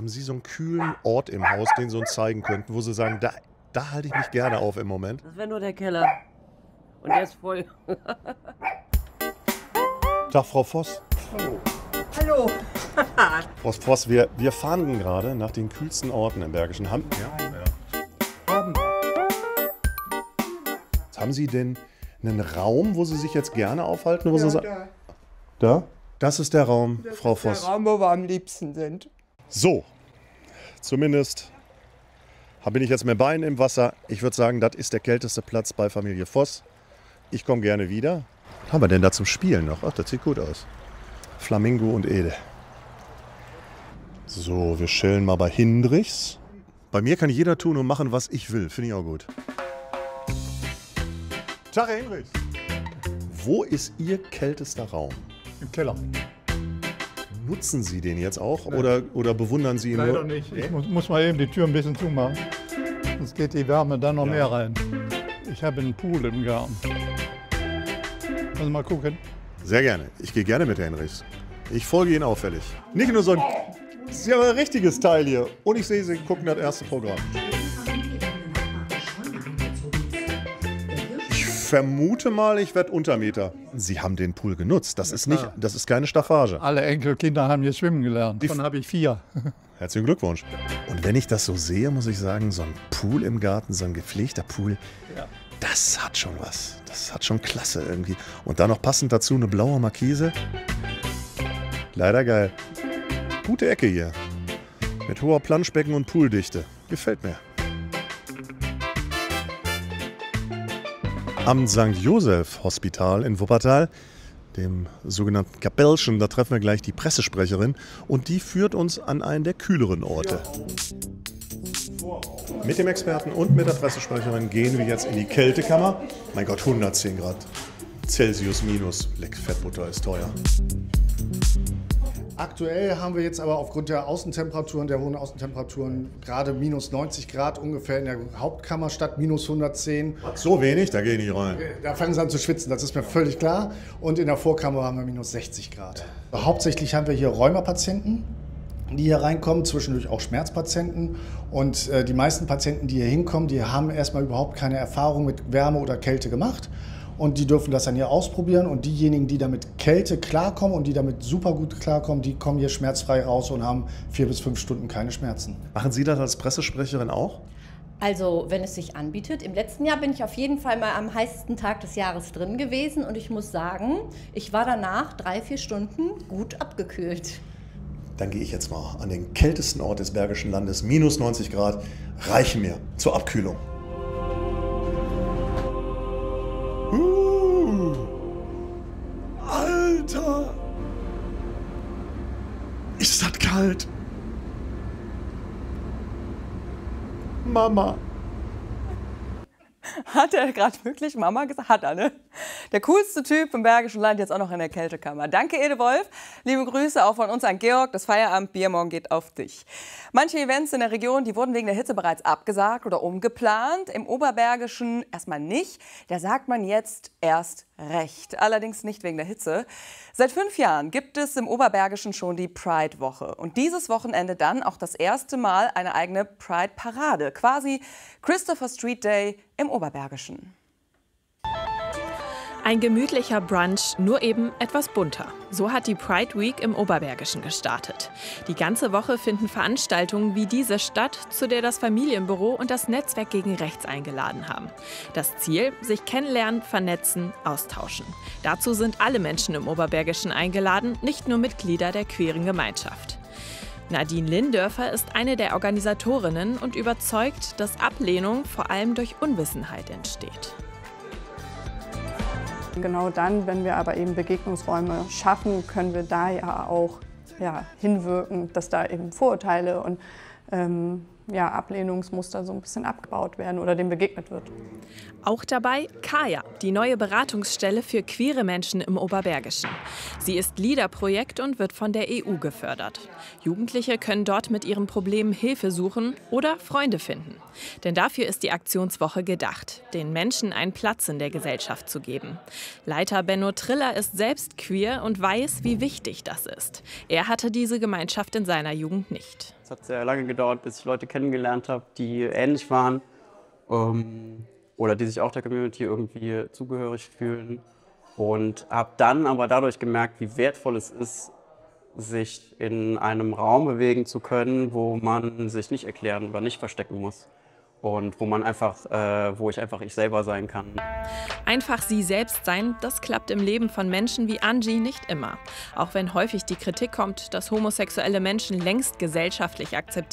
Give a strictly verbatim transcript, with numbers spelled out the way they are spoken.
Haben Sie so einen kühlen Ort im Haus, den Sie uns zeigen könnten, wo Sie sagen, da, da halte ich mich gerne auf im Moment? Das wäre nur der Keller. Und der ist voll. Tag, Frau Voss. Hallo. Hallo. Frau Voss, wir, wir fahnden gerade nach den kühlsten Orten im Bergischen Land. Ja, ja. Haben. Haben Sie denn einen Raum, wo Sie sich jetzt gerne aufhalten? Wo Ja, Sie da. Da? Das ist der Raum, Das Frau ist Voss. der Raum, wo wir am liebsten sind. So, zumindest bin ich jetzt mit Beinen im Wasser. Ich würde sagen, das ist der kälteste Platz bei Familie Voss. Ich komme gerne wieder. Was haben wir denn da zum Spielen noch? Ach, das sieht gut aus. Flamingo und Ede. So, wir chillen mal bei Hindrichs. Bei mir kann jeder tun und machen, was ich will. Finde ich auch gut. Tag, Herr Hindrichs. Wo ist Ihr kältester Raum? Im Keller. Nutzen Sie den jetzt auch oder, oder bewundern Sie ihn Leider nur? nicht. Ich muss, muss mal eben die Tür ein bisschen zumachen. Sonst geht die Wärme dann noch Ja. mehr rein. Ich habe einen Pool im Garten. Also mal gucken. Sehr gerne. Ich gehe gerne mit, Herr Hindrichs. Ich folge Ihnen auffällig. Nicht nur so ein, das ist ja ein richtiges Teil hier. Und ich sehe, Sie gucken das erste Programm. Ich vermute mal, ich werde Untermeter. Sie haben den Pool genutzt. Das ist nicht, das ist keine Staffage. Alle Enkelkinder haben hier schwimmen gelernt. Davon habe ich vier. Herzlichen Glückwunsch. Und wenn ich das so sehe, muss ich sagen, so ein Pool im Garten, so ein gepflegter Pool, Ja. das hat schon was. Das hat schon klasse irgendwie. Und dann noch passend dazu eine blaue Markise. Leider geil. Gute Ecke hier. Mit hoher Planschbecken und Pooldichte. Gefällt mir. Am Sankt Joseph Hospital in Wuppertal, dem sogenannten Kapellchen, da treffen wir gleich die Pressesprecherin und die führt uns an einen der kühleren Orte. Mit dem Experten und mit der Pressesprecherin gehen wir jetzt in die Kältekammer. Mein Gott, hundertzehn Grad Celsius minus. Leck, Fettbutter ist teuer. Aktuell haben wir jetzt aber aufgrund der Außentemperaturen, der hohen Außentemperaturen, gerade minus neunzig Grad ungefähr in der Hauptkammer statt minus hundertzehn. So wenig, da gehe ich nicht rein. Da fangen sie an zu schwitzen, das ist mir völlig klar. Und in der Vorkammer haben wir minus sechzig Grad. Hauptsächlich haben wir hier Rheumapatienten, die hier reinkommen, zwischendurch auch Schmerzpatienten. Und äh, die meisten Patienten, die hier hinkommen, die haben erstmal überhaupt keine Erfahrung mit Wärme oder Kälte gemacht. Und die dürfen das dann hier ausprobieren. Und diejenigen, die damit Kälte klarkommen und die damit super gut klarkommen, die kommen hier schmerzfrei raus und haben vier bis fünf Stunden keine Schmerzen. Machen Sie das als Pressesprecherin auch? Also, wenn es sich anbietet. Im letzten Jahr bin ich auf jeden Fall mal am heißesten Tag des Jahres drin gewesen. Und ich muss sagen, ich war danach drei, vier Stunden gut abgekühlt. Dann gehe ich jetzt mal an den kältesten Ort des Bergischen Landes. Minus neunzig Grad reichen mir zur Abkühlung. Uh, Alter! Ist das kalt? Mama! Hat er gerade wirklich Mama gesagt? Hat er, ne? Der coolste Typ im Bergischen Land, jetzt auch noch in der Kältekammer. Danke, Ede Wolf. Liebe Grüße auch von uns an Georg. Das Feierabendbier morgen geht auf dich. Manche Events in der Region, die wurden wegen der Hitze bereits abgesagt oder umgeplant. Im Oberbergischen erstmal nicht. Da sagt man jetzt erst recht. Allerdings nicht wegen der Hitze. Seit fünf Jahren gibt es im Oberbergischen schon die Pride-Woche. Und dieses Wochenende dann auch das erste Mal eine eigene Pride-Parade. Quasi Christopher Street Day im Oberbergischen. Ein gemütlicher Brunch, nur eben etwas bunter. So hat die Pride Week im Oberbergischen gestartet. Die ganze Woche finden Veranstaltungen wie diese statt, zu der das Familienbüro und das Netzwerk gegen Rechts eingeladen haben. Das Ziel: sich kennenlernen, vernetzen, austauschen. Dazu sind alle Menschen im Oberbergischen eingeladen, nicht nur Mitglieder der queeren Gemeinschaft. Nadine Lindörfer ist eine der Organisatorinnen und überzeugt, dass Ablehnung vor allem durch Unwissenheit entsteht. Genau dann, wenn wir aber eben Begegnungsräume schaffen, können wir da ja auch ja, hinwirken, dass da eben Vorurteile und ähm, ja, Ablehnungsmuster so ein bisschen abgebaut werden oder dem begegnet wird. Auch dabei Kaya, die neue Beratungsstelle für queere Menschen im Oberbergischen. Sie ist LEADER-Projekt und wird von der E U gefördert. Jugendliche können dort mit ihren Problemen Hilfe suchen oder Freunde finden. Denn dafür ist die Aktionswoche gedacht, den Menschen einen Platz in der Gesellschaft zu geben. Leiter Benno Triller ist selbst queer und weiß, wie wichtig das ist. Er hatte diese Gemeinschaft in seiner Jugend nicht. Es hat sehr lange gedauert, bis ich Leute kennengelernt habe, die ähnlich waren ähm, oder die sich auch der Community irgendwie zugehörig fühlen. Und habe dann aber dadurch gemerkt, wie wertvoll es ist, sich in einem Raum bewegen zu können, wo man sich nicht erklären oder nicht verstecken muss. Und wo man einfach, äh, wo ich einfach ich selber sein kann. Einfach sie selbst sein, das klappt im Leben von Menschen wie Angie nicht immer. Auch wenn häufig die Kritik kommt, dass homosexuelle Menschen längst gesellschaftlich akzeptiert